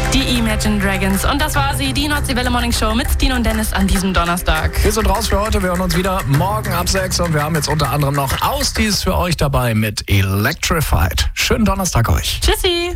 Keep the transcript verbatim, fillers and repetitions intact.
Die Imagine Dragons. Und das war sie, die Nordseewelle Morning Show mit Stine und Dennis an diesem Donnerstag. Wir sind raus für heute. Wir hören uns wieder morgen ab sechs. Und wir haben jetzt unter anderem noch Ausdies für euch dabei mit Electrified. Schönen Donnerstag euch. Tschüssi.